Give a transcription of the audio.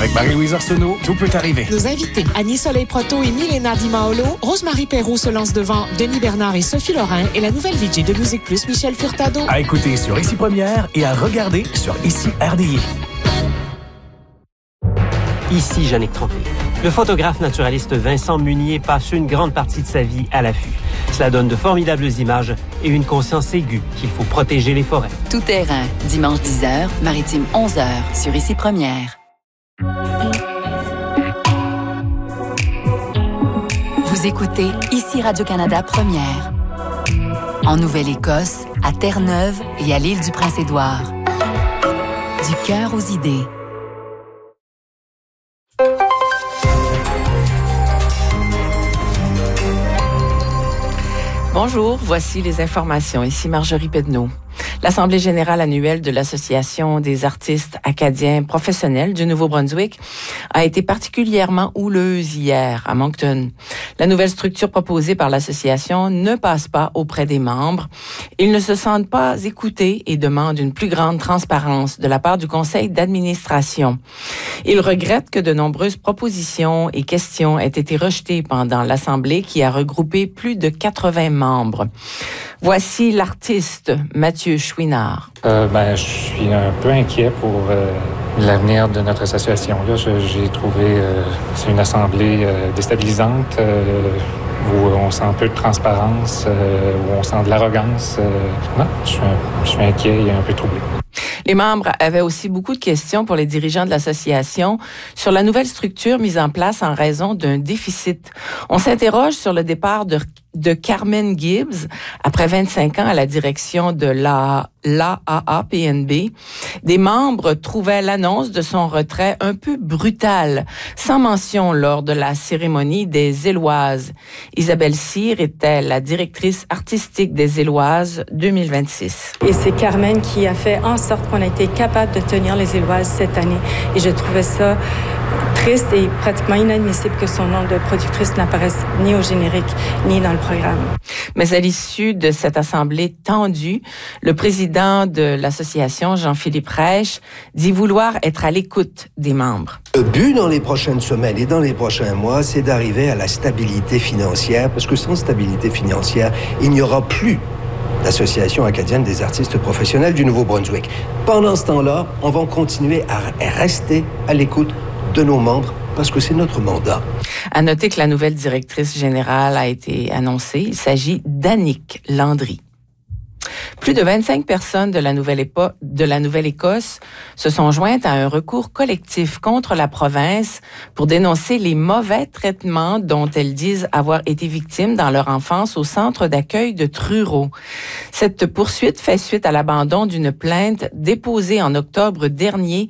Avec Marie-Louise Arsenault, tout peut arriver. Nos invités, Annie Soleil-Proto et Milena Di Maolo, Rosemary Perrault se lance devant Denis Bernard et Sophie Lorrain et la nouvelle VJ de Musique Plus, Michel Furtado. À écouter sur Ici Première et à regarder sur Ici RDI. Ici Jannick Tremblay. Le photographe naturaliste Vincent Munier passe une grande partie de sa vie à l'affût. Cela donne de formidables images et une conscience aiguë qu'il faut protéger les forêts. Tout terrain, dimanche 10h, Maritime 11h, sur Ici Première. Vous écoutez Ici Radio-Canada Première. En Nouvelle-Écosse, à Terre-Neuve et à l'île du Prince-Édouard. Du cœur aux idées. Bonjour, voici les informations. Ici Marjorie Pedneau. L'Assemblée générale annuelle de l'Association des artistes acadiens professionnels du Nouveau-Brunswick a été particulièrement houleuse hier à Moncton. La nouvelle structure proposée par l'association ne passe pas auprès des membres. Ils ne se sentent pas écoutés et demandent une plus grande transparence de la part du conseil d'administration. Ils regrettent que de nombreuses propositions et questions aient été rejetées pendant l'Assemblée qui a regroupé plus de 80 membres. Voici l'artiste Mathieu Chouinard. Je suis un peu inquiet pour l'avenir de notre association. Là, j'ai trouvé c'est une assemblée déstabilisante où on sent un peu de transparence, où on sent de l'arrogance. Non, je suis inquiet et un peu troublé. Les membres avaient aussi beaucoup de questions pour les dirigeants de l'association sur la nouvelle structure mise en place en raison d'un déficit. On s'interroge sur le départ de Carmen Gibbs, après 25 ans à la direction de l'AAPNB. Des membres trouvaient l'annonce de son retrait un peu brutale, sans mention lors de la cérémonie des Éloises. Isabelle Cyr était la directrice artistique des Éloises 2026. Et c'est Carmen qui a fait en sorte qu'on a été capable de tenir les Éloises cette année. Et je trouvais ça triste et pratiquement inadmissible que son nom de productrice n'apparaisse ni au générique, ni dans le programme. Mais à l'issue de cette assemblée tendue, le président de l'association, Jean-Philippe Raiche, dit vouloir être à l'écoute des membres. Le but dans les prochaines semaines et dans les prochains mois, c'est d'arriver à la stabilité financière, parce que sans stabilité financière, il n'y aura plus l'Association acadienne des artistes professionnels du Nouveau-Brunswick. Pendant ce temps-là, on va continuer à rester à l'écoute de nos membres, parce que c'est notre mandat. À noter que la nouvelle directrice générale a été annoncée. Il s'agit d'Annick Landry. Plus de 25 personnes de la Nouvelle-Écosse se sont jointes à un recours collectif contre la province pour dénoncer les mauvais traitements dont elles disent avoir été victimes dans leur enfance au centre d'accueil de Truro. Cette poursuite fait suite à l'abandon d'une plainte déposée en octobre dernier